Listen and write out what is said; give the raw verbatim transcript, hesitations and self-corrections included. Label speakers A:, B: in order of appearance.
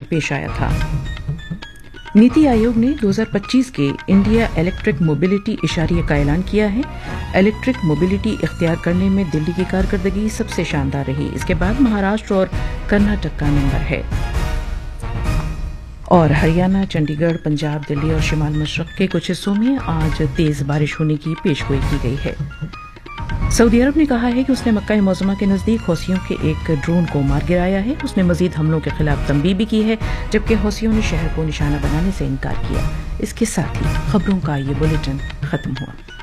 A: पेश आया था। नीति आयोग ने दो हज़ार पच्चीस के इंडिया इलेक्ट्रिक मोबिलिटी इशारिये का ऐलान किया है। इलेक्ट्रिक मोबिलिटी इख्तियार करने में दिल्ली की कारकर्दगी सबसे शानदार रही। इसके बाद महाराष्ट्र और कर्नाटक का नंबर है। और हरियाणा, चंडीगढ़, पंजाब, दिल्ली और शिमाल मशरक के कुछ हिस्सों में आज तेज बारिश होने की पेशगोई की गई है। सऊदी अरब ने कहा है कि उसने मक्का मुअज़्ज़मा के नजदीक हौसियों के एक ड्रोन को मार गिराया है। उसने मजीद हमलों के खिलाफ तंबीह भी की है, जबकि हौसियों ने शहर को निशाना बनाने से इनकार किया। इसके साथ ही खबरों का ये बुलेटिन खत्म हुआ।